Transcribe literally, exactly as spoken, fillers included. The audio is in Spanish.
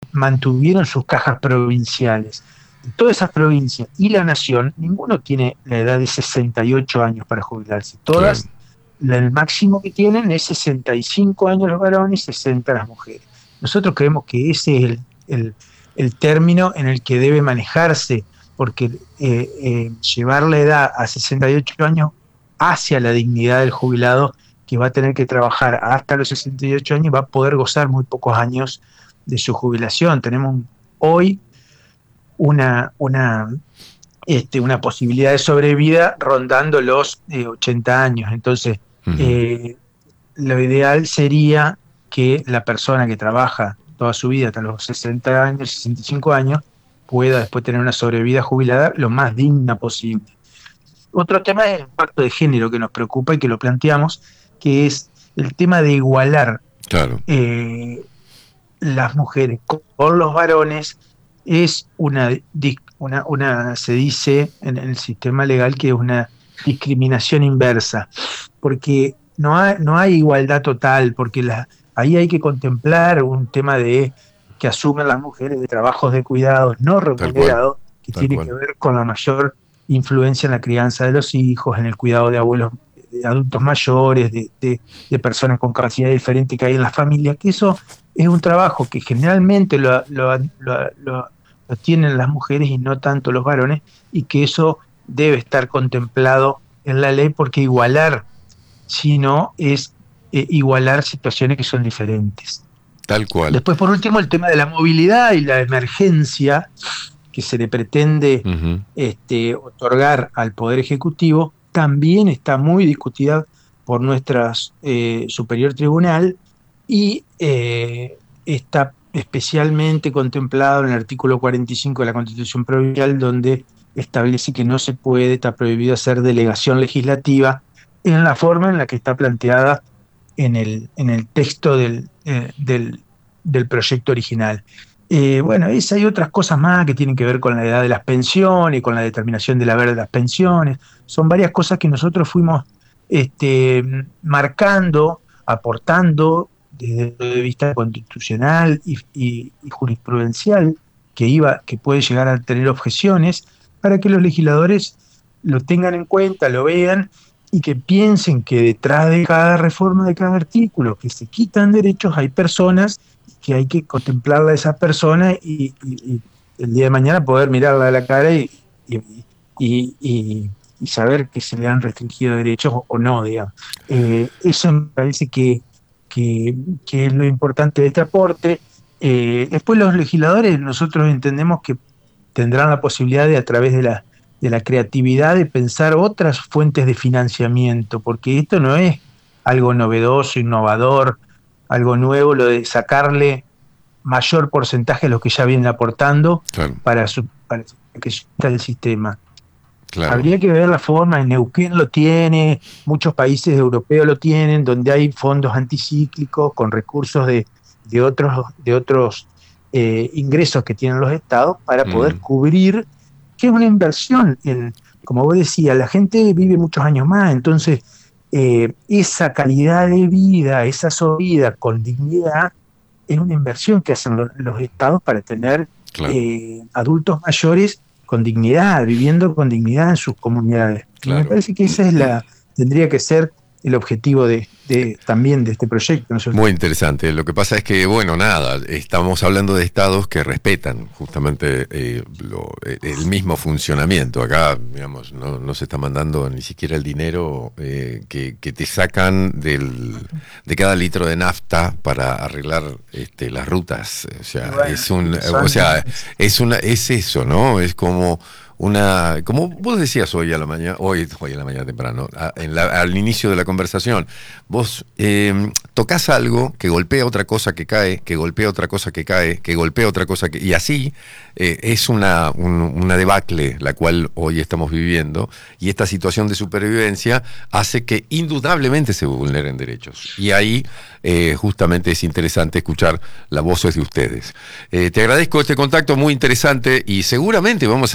mantuvieron sus cajas provinciales. De todas esas provincias y la nación, ninguno tiene la edad de sesenta y ocho años para jubilarse. Todas, Claro. la- el máximo que tienen es sesenta y cinco años los varones y sesenta las mujeres. Nosotros creemos que ese es el, el- el término en el que debe manejarse, porque eh, eh, llevar la edad a sesenta y ocho años hacia la dignidad del jubilado, que va a tener que trabajar hasta los sesenta y ocho años y va a poder gozar muy pocos años de su jubilación. Tenemos hoy una, una, este, una posibilidad de sobrevida rondando los eh, ochenta años. Entonces, Ujú. eh, lo ideal sería que la persona que trabaja toda su vida hasta los sesenta años, sesenta y cinco años, pueda después tener una sobrevida jubilada lo más digna posible. Otro tema es el impacto de género que nos preocupa y que lo planteamos, que es el tema de igualar Claro. eh, las mujeres con los varones. Es una, una, una, se dice en el sistema legal que es una discriminación inversa, porque no hay, no hay igualdad total, porque la, ahí hay que contemplar un tema de que asumen las mujeres de trabajos de cuidados no Tal cual. remunerados, que Tal tiene que cual. ver con la mayor influencia en la crianza de los hijos, en el cuidado de abuelos, de adultos mayores, de, de, de personas con capacidad diferente que hay en la familia, que eso es un trabajo que generalmente lo, lo, lo, lo, lo tienen las mujeres y no tanto los varones, y que eso debe estar contemplado en la ley, porque igualar, si no, es eh, igualar situaciones que son diferentes. Tal cual. Después, por último, el tema de la movilidad y la emergencia que se le pretende Ujú. este, otorgar al Poder Ejecutivo, también está muy discutida por nuestra eh, Superior Tribunal y eh, está especialmente contemplado en el artículo cuarenta y cinco de la Constitución Provincial, donde establece que no se puede, está prohibido hacer delegación legislativa en la forma en la que está planteada en el, en el texto del, eh, del, del proyecto original. Eh, bueno, esa y otras cosas más que tienen que ver con la edad de las pensiones, con la determinación del haber de las pensiones. Son varias cosas que nosotros fuimos este, marcando, aportando desde el punto de vista constitucional y, y, y jurisprudencial, que, iba, que puede llegar a tener objeciones, para que los legisladores lo tengan en cuenta, lo vean y que piensen que detrás de cada reforma, de cada artículo que se quitan derechos, hay personas que hay que contemplarla a esa persona y, y, y el día de mañana poder mirarla a la cara y, y, y, y, y saber que se le han restringido derechos o, o no, digamos. Eh, eso me parece que, que, que es lo importante de este aporte. Eh, después los legisladores, nosotros entendemos que tendrán la posibilidad de, a través de la, de la creatividad, de pensar otras fuentes de financiamiento, porque esto no es algo novedoso, innovador, algo nuevo, lo de sacarle mayor porcentaje a los que ya vienen aportando Claro. para, su, para que está el sistema. Claro. Habría que ver la forma, en Neuquén lo tiene, muchos países europeos lo tienen, donde hay fondos anticíclicos con recursos de, de otros, de otros eh, ingresos que tienen los estados para poder Mm. cubrir, que es una inversión. En, como vos decías, la gente vive muchos años más, entonces eh, esa calidad de vida, esa vida con dignidad, es una inversión que hacen los, los estados para tener Claro. eh, adultos mayores con dignidad, viviendo con dignidad en sus comunidades. Y me Claro. parece que esa es la, tendría que ser el objetivo de, de también de este proyecto, ¿no es cierto? Muy interesante. Lo que pasa es que, bueno, nada, estamos hablando de estados que respetan justamente eh, lo, el mismo funcionamiento. Acá, digamos, no, no se está mandando ni siquiera el dinero eh, que, que te sacan del, de cada litro de nafta para arreglar este, las rutas. O sea, Bueno, es un, son, o sea, es una, es eso, ¿no? Es como una, como vos decías hoy a la mañana, hoy, hoy a la mañana temprano, a, en la, al inicio de la conversación, vos eh, tocas algo que golpea otra cosa que cae, que golpea otra cosa que cae, que golpea otra cosa que, y así eh, es una, un, una debacle la cual hoy estamos viviendo, y esta situación de supervivencia hace que indudablemente se vulneren derechos. Y ahí eh, justamente es interesante escuchar las voces de ustedes. Eh, te agradezco este contacto muy interesante y seguramente vamos a